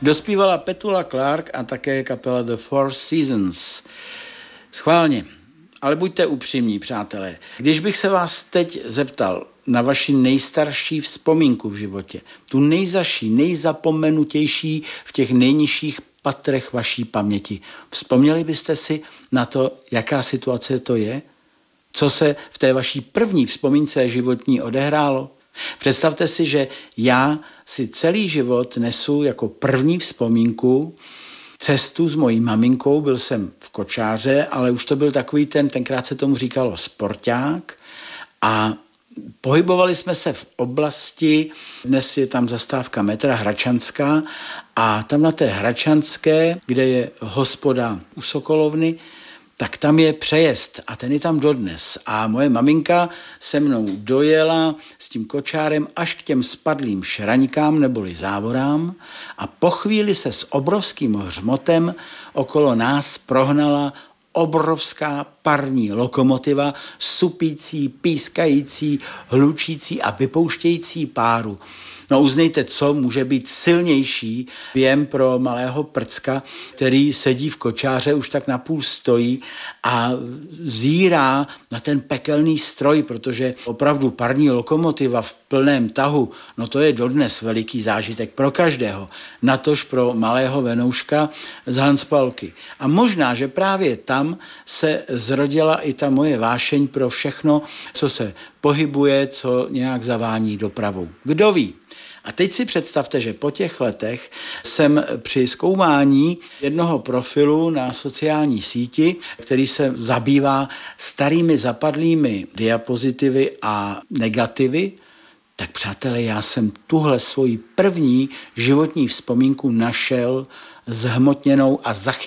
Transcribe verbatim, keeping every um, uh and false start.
Dospívala Petula Clark a také kapela The Four Seasons. Schválně, ale buďte upřímní, přátelé. Když bych se vás teď zeptal na vaši nejstarší vzpomínku v životě, tu nejzaší, nejzapomenutější v těch nejnižších patrech vaší paměti, vzpomněli byste si na to, jaká situace to je? Co se v té vaší první vzpomínce životní odehrálo? Představte si, že já si celý život nesu jako první vzpomínku cestu s mojí maminkou, byl jsem v kočáře, ale už to byl takový ten, tenkrát se tomu říkalo sporták a pohybovali jsme se v oblasti, dnes je tam zastávka metra Hračanská a tam na té Hračanské, kde je hospoda u Sokolovny, tak tam je přejezd a ten je tam dodnes. A moje maminka se mnou dojela s tím kočárem až k těm spadlým šraňkám neboli závorám a po chvíli se s obrovským hřmotem okolo nás prohnala obrovská parní lokomotiva, supící, pískající, hlučící a vypouštějící páru. No uznejte, co může být silnější věm pro malého prcka, který sedí v kočáře, už tak napůl stojí a zírá na ten pekelný stroj, protože opravdu parní lokomotiva v plném tahu, no to je dodnes veliký zážitek pro každého, natož pro malého venouška z Hanspalky. A možná, že právě tam se zrodila i ta moje vášeň pro všechno, co se pohybuje, co nějak zavání dopravou. Kdo ví? A teď si představte, že po těch letech jsem při zkoumání jednoho profilu na sociální síti, který se zabývá starými zapadlými diapozitivy a negativy, tak přátelé, já jsem tuhle svoji první životní vzpomínku našel zhmotněnou a zachycenou